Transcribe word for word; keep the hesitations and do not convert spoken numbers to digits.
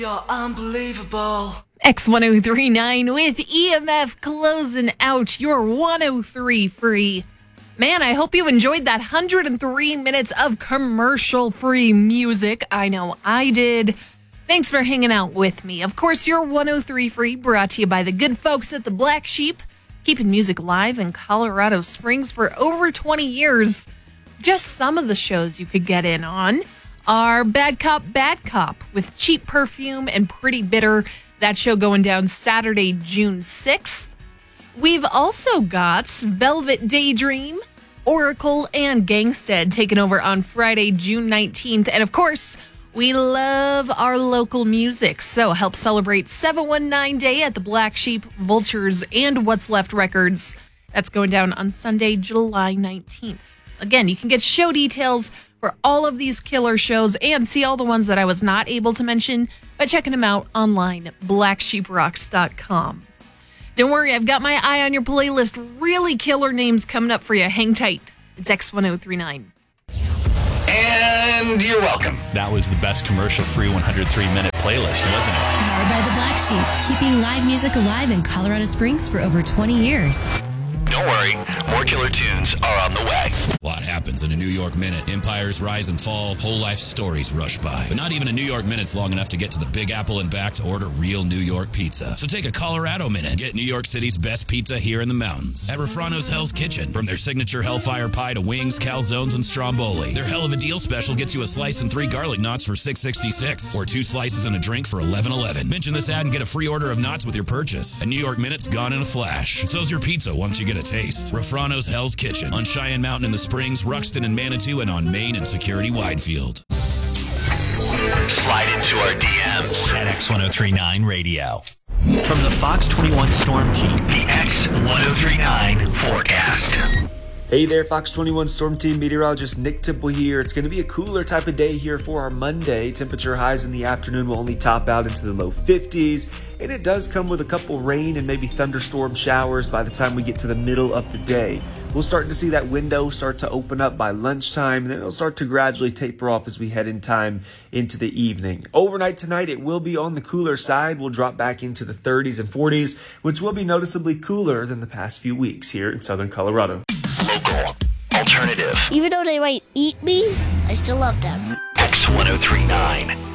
You're unbelievable. X ten thirty-nine with E M F closing out your one oh three free. Man, I hope you enjoyed that one hundred three minutes of commercial-free music. I know I did. Thanks for hanging out with me. Of course, your one oh three free brought to you by the good folks at the Black Sheep, keeping music live in Colorado Springs for over twenty years. Just some of the shows you could get in on are Bad Cop, Bad Cop with Cheap Perfume and Pretty Bitter. That show going down Saturday, June sixth. We've also got Velvet Daydream, Oracle, and Gangstead taking over on Friday, June nineteenth. And of course, we love our local music. So help celebrate seven one nine Day at the Black Sheep, Vultures, and What's Left Records. That's going down on Sunday, July nineteenth. Again, you can get show details for all of these killer shows and see all the ones that I was not able to mention by checking them out online at black sheep rocks dot com. Don't worry, I've got my eye on your playlist. Really killer names coming up for you. Hang tight. It's X ten thirty-nine. And you're welcome. That was the best commercial-free one hundred three minute playlist, wasn't it? Powered by the Black Sheep, keeping live music alive in Colorado Springs for over twenty years. Don't worry, more killer tunes are on the way. A lot happens in a New York Minute. Empires rise and fall, whole life stories rush by. But not even a New York Minute's long enough to get to the Big Apple and back to order real New York pizza. So take a Colorado Minute. Get New York City's best pizza here in the mountains. At Refrano's Hell's Kitchen. From their signature Hellfire Pie to wings, calzones, and stromboli. Their Hell of a Deal special gets you a slice and three garlic knots for six sixty-six. Or two slices and a drink for eleven eleven. Mention this ad and get a free order of knots with your purchase. A New York Minute's gone in a flash. So's your pizza once you get a taste. Refrano's Hell's Kitchen. On Cheyenne Mountain in the Springs, Ruxton and Manitou, and on Main and Security Widefield. Slide into our D Ms At X ten thirty-nine Radio. From the Fox twenty-one Storm Team, the X ten thirty-nine forecast. Hey there, Fox twenty-one Storm Team meteorologist Nick Temple here. It's going to be a cooler type of day here for our Monday. Temperature highs in the afternoon will only top out into the low fifties, and it does come with a couple rain and maybe thunderstorm showers by the time we get to the middle of the day. We'll start to see that window start to open up by lunchtime, and then it'll start to gradually taper off as we head in time into the evening. Overnight tonight, it will be on the cooler side. We'll drop back into the thirties and forties, which will be noticeably cooler than the past few weeks here in southern Colorado. Local, alternative, Even though they might eat me, I still love them. X ten thirty-nine.